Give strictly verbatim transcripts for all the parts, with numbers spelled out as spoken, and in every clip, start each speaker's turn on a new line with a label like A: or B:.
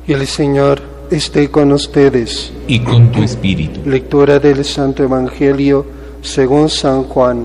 A: Y el Señor esté con ustedes.
B: Y con tu espíritu.
A: Lectura del Santo Evangelio según San Juan.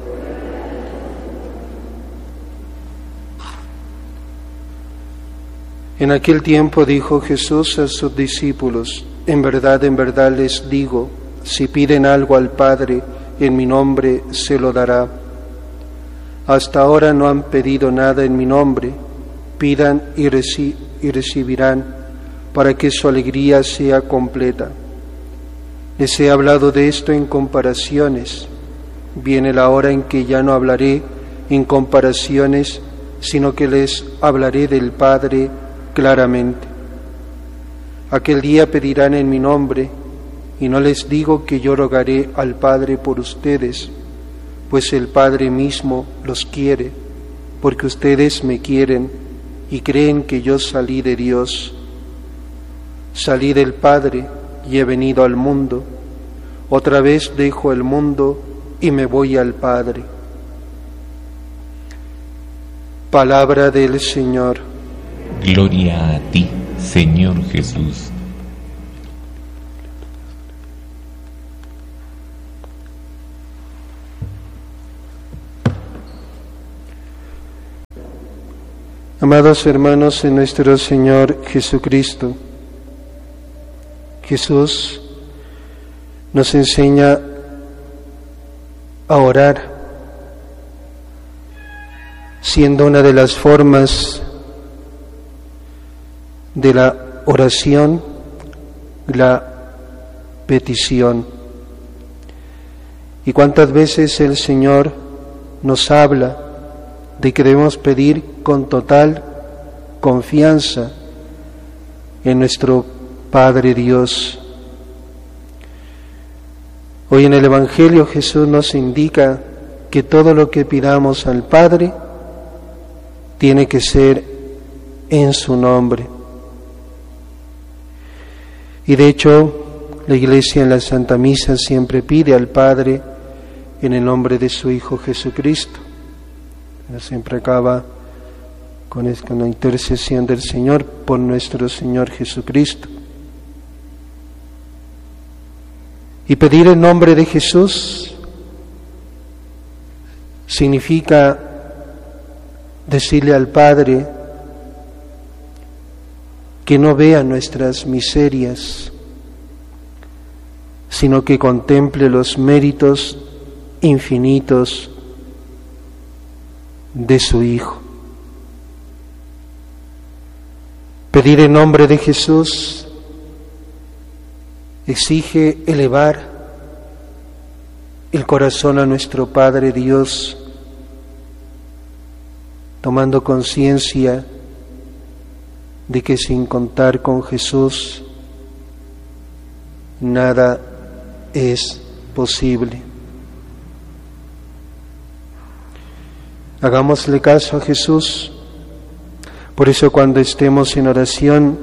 A: En aquel tiempo dijo Jesús a sus discípulos: En verdad, en verdad les digo, si piden algo al Padre en mi nombre, se lo dará. Hasta ahora no han pedido nada en mi nombre. Pidan y, reci- y recibirán, para que su alegría sea completa. Les he hablado de esto en comparaciones. Viene la hora en que ya no hablaré en comparaciones, sino que les hablaré del Padre claramente. Aquel día pedirán en mi nombre, y no les digo que yo rogaré al Padre por ustedes, pues el Padre mismo los quiere, porque ustedes me quieren y creen que yo salí de Dios. Salí del Padre y he venido al mundo. Otra vez dejo el mundo y me voy al Padre. Palabra del Señor.
B: Gloria a ti, Señor Jesús.
A: Amados hermanos en nuestro Señor Jesucristo, Jesús nos enseña a orar, siendo una de las formas de la oración la petición. ¿Y cuántas veces el Señor nos habla de que debemos pedir con total confianza en nuestro Padre Dios? Hoy en el Evangelio Jesús nos indica que todo lo que pidamos al Padre tiene que ser en su nombre. Y de hecho, la Iglesia en la Santa Misa siempre pide al Padre en el nombre de su Hijo Jesucristo. Siempre acaba con la intercesión del Señor por nuestro Señor Jesucristo. Y pedir en nombre de Jesús significa decirle al Padre que no vea nuestras miserias, sino que contemple los méritos infinitos de su Hijo. Pedir en nombre de Jesús exige elevar el corazón a nuestro Padre Dios, tomando conciencia de que sin contar con Jesús nada es posible. Hagámosle caso a Jesús. Por eso cuando estemos en oración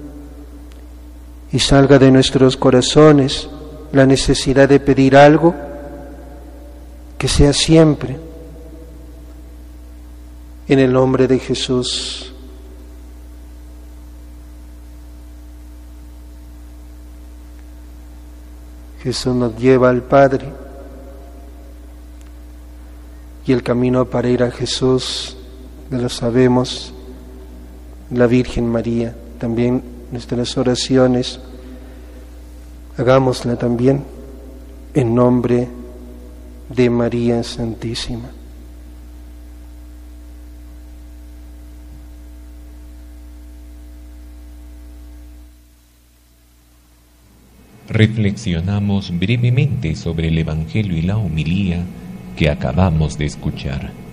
A: y salga de nuestros corazones la necesidad de pedir algo, que sea siempre en el nombre de Jesús. Jesús nos lleva al Padre, y el camino para ir a Jesús, lo sabemos, la Virgen María. También nuestras oraciones, hagámosla también en nombre de María Santísima.
B: Reflexionamos brevemente sobre el Evangelio y la homilía que acabamos de escuchar.